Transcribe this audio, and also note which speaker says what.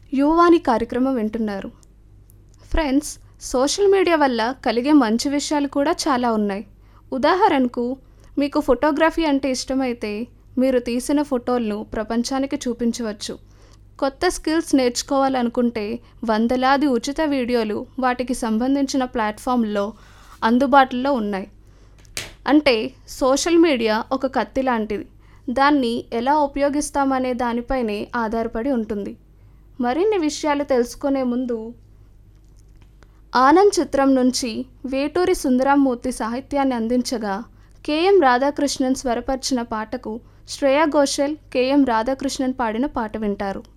Speaker 1: యువవాణి కార్యక్రమం వింటున్నారు. Friends, social media వల్ల కలిగే మంచి విషయాలు కూడా చాలా ఉన్నాయి. ఉదాహరణకు, మీకు ఫోటోగ్రఫీ అంటే ఇష్టమైతే మీరు తీసిన ఫోటోలను ప్రపంచానికి చూపించవచ్చు. కొత్త స్కిల్స్ నేర్చుకోవాలనుకుంటే వందలాది ఉచిత వీడియోలు వాటికి సంబంధించిన ప్లాట్ఫామ్లో అందుబాటులో ఉన్నాయి. అంటే సోషల్ మీడియా ఒక కత్తి లాంటిది. దాన్ని ఎలా ఉపయోగిస్తామనే దానిపైనే ఆధారపడి ఉంటుంది. మరిన్ని విషయాలు తెలుసుకునే ముందు, ఆనంద్ చిత్రం నుంచి వేటూరి సుందరమూర్తి సాహిత్యాన్ని అందించగా కెఎం రాధాకృష్ణన్ స్వరపరిచిన పాటకు శ్రేయా ఘోషల్, కెఎం రాధాకృష్ణన్ పాడిన పాట వింటారు.